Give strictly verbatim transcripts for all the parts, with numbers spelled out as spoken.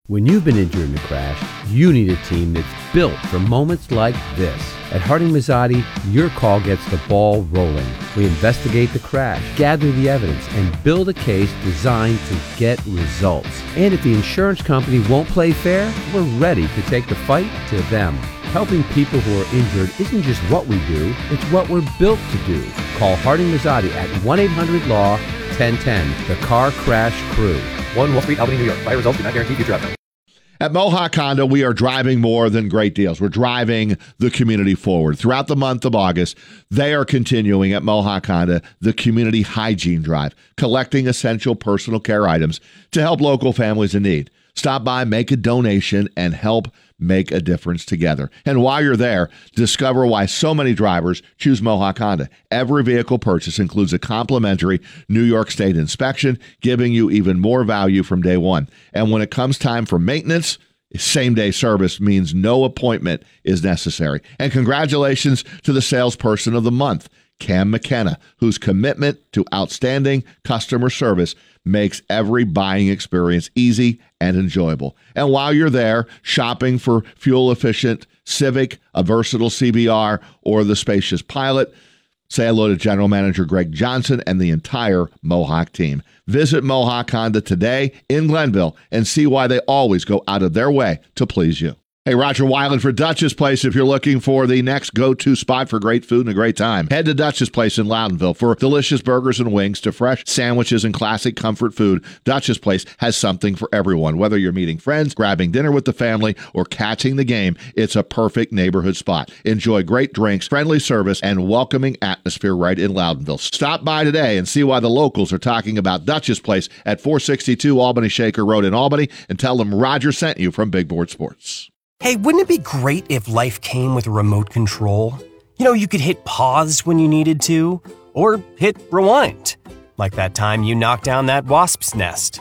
When you've been injured in a crash, you need a team that's built for moments like this. At Harding Mazzotti, your call gets the ball rolling. We investigate the crash, gather the evidence, and build a case designed to get results. And if the insurance company won't play fair, we're ready to take the fight to them. Helping people who are injured isn't just what we do, it's what we're built to do. Call Harding Mazzotti at one eight hundred L A W ten ten, the Car Crash Crew. one Wall Street, Albany, New York. Buy results do not guarantee future outcomes. At Mohawk Honda, we are driving more than great deals. We're driving the community forward. Throughout the month of August, they are continuing at Mohawk Honda the Community Hygiene Drive, collecting essential personal care items to help local families in need. Stop by, make a donation, and help make a difference together. And while you're there, discover why so many drivers choose Mohawk Honda. Every vehicle purchase includes a complimentary New York State inspection, giving you even more value from day one. And when it comes time for maintenance, same-day service means no appointment is necessary. And congratulations to the salesperson of the month, Cam McKenna, whose commitment to outstanding customer service makes every buying experience easy and enjoyable. And while you're there shopping for fuel-efficient Civic, a versatile C B R, or the spacious Pilot, say hello to General Manager Greg Johnson and the entire Mohawk team. Visit Mohawk Honda today in Glenville and see why they always go out of their way to please you. Hey, Roger Weiland for Dutch's Place. If you're looking for the next go-to spot for great food and a great time, head to Dutch's Place in Loudonville for delicious burgers and wings to fresh sandwiches and classic comfort food. Dutch's Place has something for everyone. Whether you're meeting friends, grabbing dinner with the family, or catching the game, it's a perfect neighborhood spot. Enjoy great drinks, friendly service, and welcoming atmosphere right in Loudonville. Stop by today and see why the locals are talking about Dutch's Place at four sixty-two Albany Shaker Road in Albany, and tell them Roger sent you from Big Board Sports. Hey, wouldn't it be great if life came with a remote control? You know, you could hit pause when you needed to, or hit rewind. Like that time you knocked down that wasp's nest.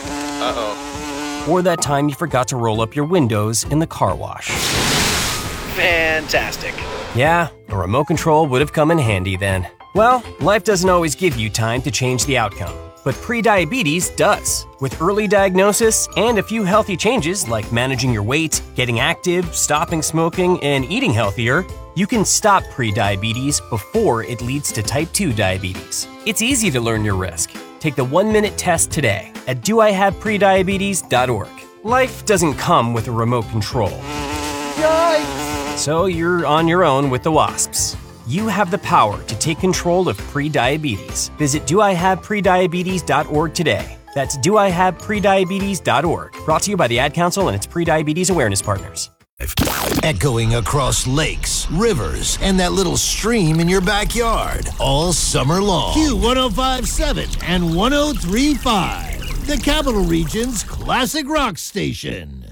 Uh-oh. Or that time you forgot to roll up your windows in the car wash. Fantastic. Yeah, a remote control would have come in handy then. Well, life doesn't always give you time to change the outcome. But prediabetes does. With early diagnosis and a few healthy changes like managing your weight, getting active, stopping smoking, and eating healthier, you can stop prediabetes before it leads to type two diabetes. It's easy to learn your risk. Take the one-minute test today at do I have prediabetes dot org. Life doesn't come with a remote control. Yikes! So you're on your own with the wasps. You have the power to take control of prediabetes. Visit do I have prediabetes dot org today. That's do I have prediabetes dot org. Brought to you by the Ad Council and its prediabetes awareness partners. Echoing across lakes, rivers, and that little stream in your backyard all summer long. Q one oh five point seven and one oh three point five, the Capital Region's classic rock station.